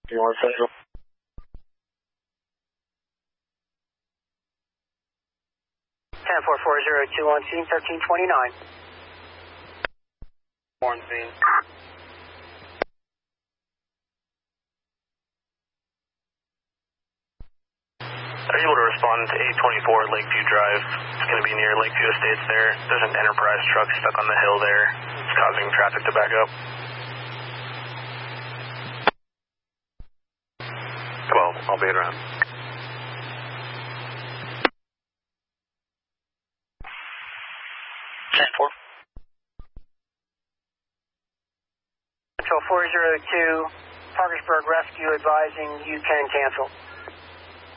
You want Central? 10-440-21 scene 1329. Warren scene. Are you able to respond to 824 Lakeview Drive? It's going to be near Lakeview Estates there. There's an Enterprise truck stuck on the hill there. It's causing traffic to back up. 12, I'll be around. 10-4. Central 402, Parkersburg Rescue advising you can cancel.